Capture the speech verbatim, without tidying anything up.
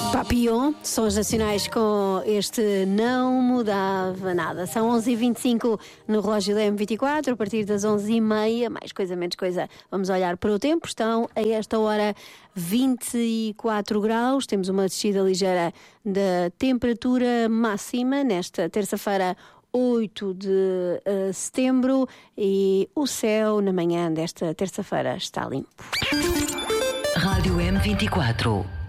Papillon, sons nacionais com este Não Mudava Nada. São onze e vinte e cinco no relógio da M vinte e quatro, a partir das onze e meia, mais coisa, menos coisa, vamos olhar para o tempo. Estão a esta hora vinte e quatro graus, temos uma descida ligeira da temperatura máxima nesta terça-feira, oito de uh, setembro, e o céu na manhã desta terça-feira está limpo. Rádio M vinte e quatro.